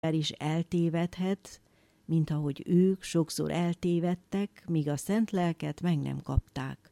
is eltévedhet, mint ahogy ők sokszor eltévedtek, míg a szent lelket meg nem kapták.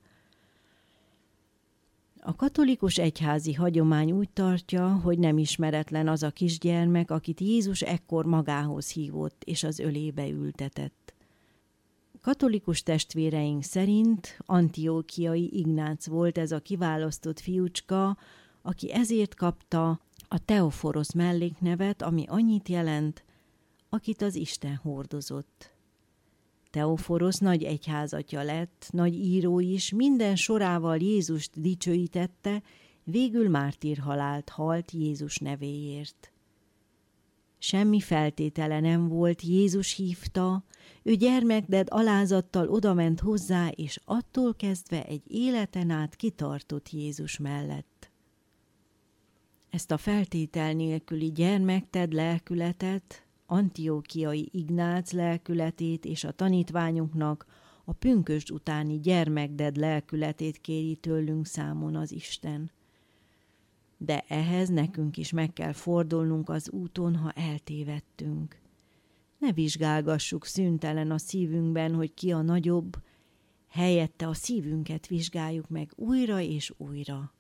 A katolikus egyházi hagyomány úgy tartja, hogy nem ismeretlen az a kisgyermek, akit Jézus ekkor magához hívott és az ölébe ültetett. Katolikus testvéreink szerint Antiochiai Ignác volt ez a kiválasztott fiúcska, aki ezért kapta a Teoforosz melléknevet, ami annyit jelent, akit az Isten hordozott. Teoforosz nagy egyházatja lett, nagy író is, minden sorával Jézust dicsőítette, végül mártírhalált halt Jézus nevéért. Semmi feltétele nem volt, Jézus hívta, ő gyermekded alázattal odament hozzá, és attól kezdve egy életen át kitartott Jézus mellett. Ezt a feltétel nélküli gyermekted lelkületet, Antiochiai Ignác lelkületét és a tanítványunknak a pünkösd utáni gyermekded lelkületét kéri tőlünk számon az Isten. De ehhez nekünk is meg kell fordulnunk az úton, ha eltévedtünk. Ne vizsgálgassuk szüntelen a szívünkben, hogy ki a nagyobb, helyette a szívünket vizsgáljuk meg újra és újra.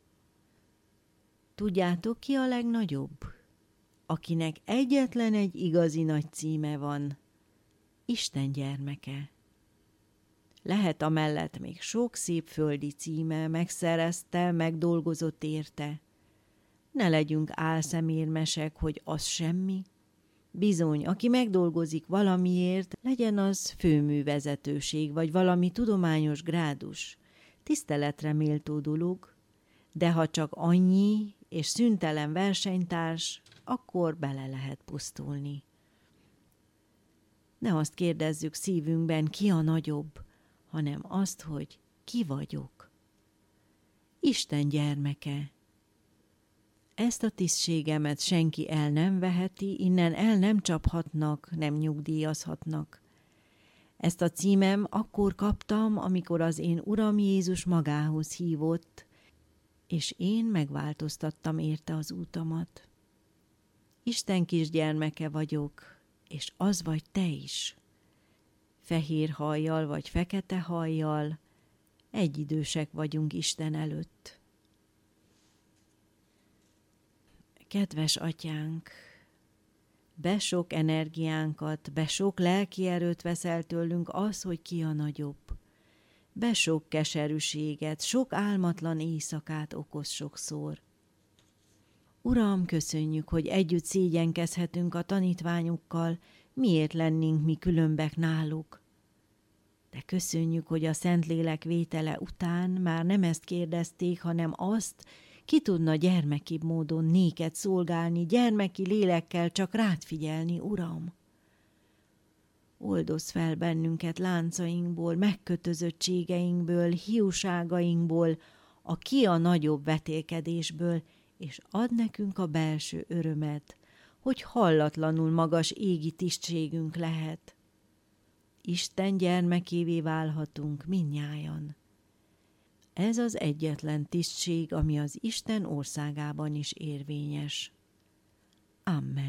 Tudjátok, ki a legnagyobb? Akinek egyetlen egy igazi nagy címe van, Isten gyermeke. Lehet amellett még sok szép földi címe, megszerezte, megdolgozott érte. Ne legyünk álszemérmesek, hogy az semmi. Bizony, aki megdolgozik valamiért, legyen az főművezetőség, vagy valami tudományos grádus, tiszteletre méltó dolog, de ha csak annyi és szüntelen versenytárs, akkor bele lehet pusztulni. Ne azt kérdezzük szívünkben, ki a nagyobb, hanem azt, hogy ki vagyok. Isten gyermeke. Ezt a tisztségemet senki el nem veheti, innen el nem csaphatnak, nem nyugdíjazhatnak. Ezt a címem akkor kaptam, amikor az én Uram Jézus magához hívott, és én megváltoztattam érte az útamat. Isten kisgyermeke vagyok, és az vagy te is. Fehér hajjal vagy fekete hajjal, egyidősek vagyunk Isten előtt. Kedves atyánk, be sok energiánkat, be sok lelki erőt veszel tőlünk az, hogy ki a nagyobb. Be sok keserűséget, sok álmatlan éjszakát okoz sokszor. Uram, köszönjük, hogy együtt szégyenkezhetünk a tanítványokkal, miért lennénk mi különbek náluk. De köszönjük, hogy a Szentlélek vétele után már nem ezt kérdezték, hanem azt, ki tudna gyermekibb módon néked szolgálni, gyermeki lélekkel csak rád figyelni, Uram. Oldozz fel bennünket láncainkból, megkötözöttségeinkből, hiúságainkból, a ki a nagyobb vetélkedésből, és add nekünk a belső örömet, hogy hallatlanul magas égi tisztségünk lehet. Isten gyermekévé válhatunk mindnyájan. Ez az egyetlen tisztség, ami az Isten országában is érvényes. Amen.